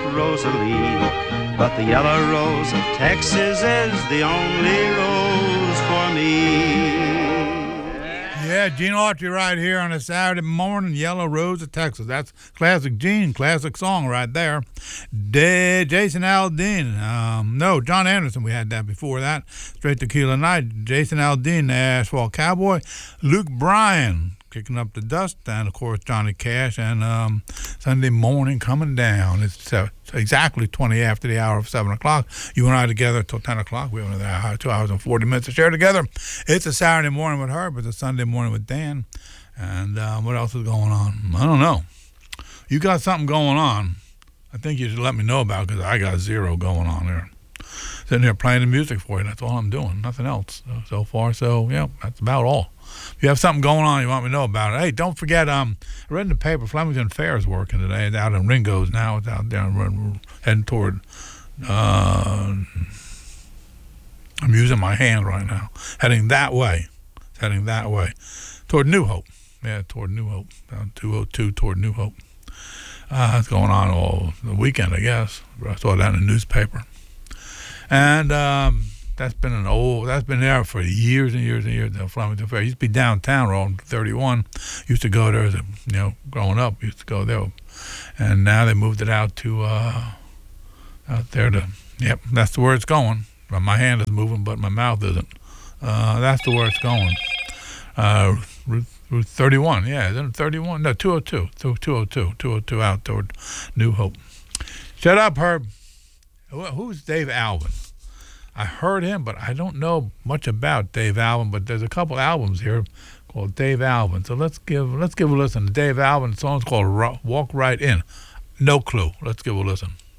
Rosalie, but the yellow rose of Texas is the only rose for me. Yeah, Gene Autry right here on a Saturday morning, Yellow Rose of Texas. That's classic Gene, classic song right there. Jason Aldean. No, John Anderson, we had that before that. Straight Tequila Night. Jason Aldean, the Asphalt Cowboy. Luke Bryan, Kicking Up the Dust. And, of course, Johnny Cash. And Sunday Morning Coming Down. It's exactly 20 after the hour of 7 o'clock. You and I together till 10 o'clock. We have another 2 hours and 40 minutes to share together. It's a Saturday morning with Herb. It's a Sunday morning with Dan. And what else is going on? I don't know. You got something going on. I think you should let me know about it because I got zero going on there. Sitting here playing the music for you. That's all I'm doing. Nothing else so far. So, yeah, that's about all. If you have something going on you want me to know about it. Hey, don't forget, I read in the paper, Flemington Fair is working today. It's out in Ringo's now. It's out there. We're heading toward, I'm using my hand right now. Heading that way. Toward New Hope. Yeah, toward New Hope. Down 202 toward New Hope. It's going on all the weekend, I guess. I saw that in the newspaper. And that's been there for years and years and years, the Flemington Fair. It used to be downtown on 31. Used to go there, growing up, used to go there. And now they moved it out to, out there to, yep, that's the where it's going. My hand is moving, but my mouth isn't. That's the where it's going. Route 31, yeah, isn't it 31? No, 202. 202 out toward New Hope. Shut up, Herb. Who's Dave Alvin? I heard him, but I don't know much about Dave Alvin, but there's a couple albums here called Dave Alvin. So let's give a listen to Dave Alvin. The song's called Walk Right In. No clue. Let's give a listen.